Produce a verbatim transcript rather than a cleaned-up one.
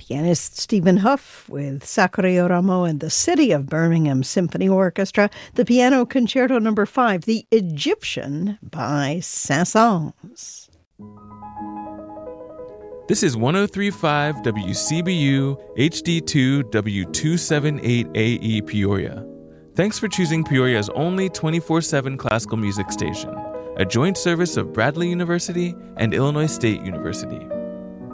pianist Stephen Huff with Sakura Yoramo and the City of Birmingham Symphony Orchestra, the Piano Concerto Number five, The Egyptian by Saint-Saëns. This is one oh three point five W C B U H D two W two seventy-eight A E Peoria. Thanks for choosing Peoria's only twenty-four seven classical music station, a joint service of Bradley University and Illinois State University.